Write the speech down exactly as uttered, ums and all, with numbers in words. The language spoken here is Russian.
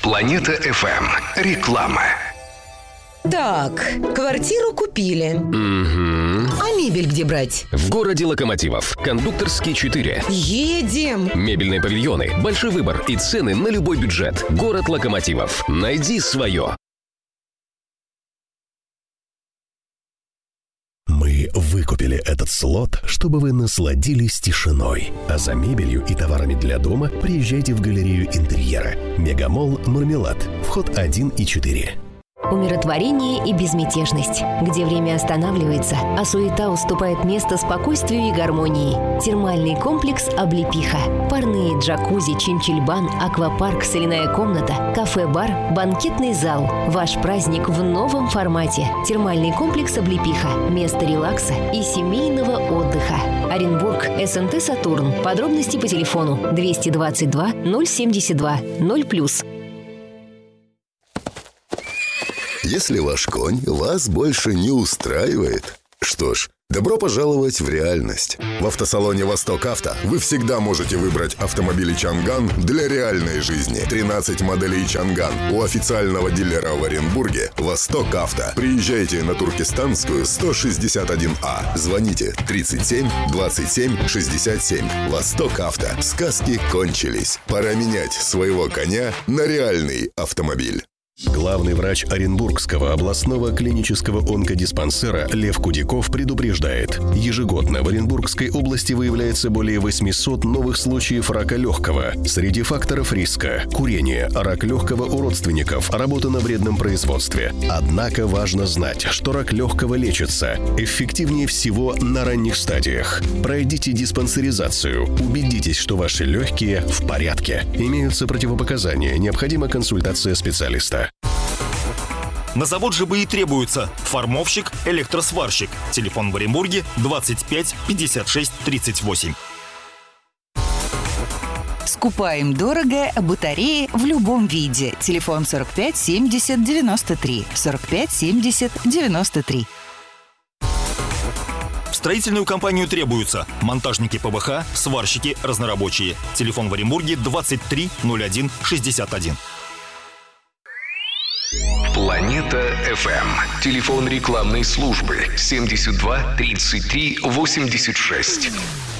Планета эф эм. Реклама. Так, квартиру купили. Угу. А мебель где брать? В городе Локомотивов. Кондукторский четыре. Едем. Мебельные павильоны, большой выбор и цены на любой бюджет. Город Локомотивов. Найди свое. Мы выкупили этот слот, чтобы вы насладились тишиной. А за мебелью и товарами для дома приезжайте в галерею интерьера. Мегамолл Мармелад. Вход один и четыре. Умиротворение и безмятежность, где время останавливается, а суета уступает место спокойствию и гармонии. Термальный комплекс «Облепиха». Парные джакузи, чинчильбан, аквапарк, соляная комната, кафе-бар, банкетный зал. Ваш праздник в новом формате. Термальный комплекс «Облепиха». Место релакса и семейного отдыха. Оренбург, эс эн тэ «Сатурн». Подробности по телефону двести двадцать два ноль семьдесят два ноль плюс. Если ваш конь вас больше не устраивает, что ж, добро пожаловать в реальность. В автосалоне «Восток Авто» вы всегда можете выбрать автомобили «Чанган» для реальной жизни. тринадцать моделей «Чанган» у официального дилера в Оренбурге «Восток Авто». Приезжайте на Туркестанскую сто шестьдесят один а. Звоните тридцать семь двадцать семь шестьдесят семь. «Восток Авто». Сказки кончились. Пора менять своего коня на реальный автомобиль. Главный врач Оренбургского областного клинического онкодиспансера Лев Кудяков предупреждает. Ежегодно в Оренбургской области выявляется более восемьсот новых случаев рака легкого. Среди факторов риска – курение, рак легкого у родственников, работа на вредном производстве. Однако важно знать, что рак легкого лечится эффективнее всего на ранних стадиях. Пройдите диспансеризацию, убедитесь, что ваши легкие в порядке. Имеются противопоказания, необходима консультация специалиста. На завод ЖБИ требуется формовщик, электросварщик. Телефон в Оренбурге двадцать пять пятьдесят шесть тридцать восемь. Скупаем дорого батареи в любом виде. Телефон сорок пять семьдесят девяносто три. сорок пять семьдесят девяносто три. В строительную компанию требуются монтажники пэ вэ ха, сварщики, разнорабочие. Телефон в Оренбурге двадцать три ноль один шестьдесят один. Планета эф эм. Телефон рекламной службы семьдесят два тридцать три восемьдесят шесть.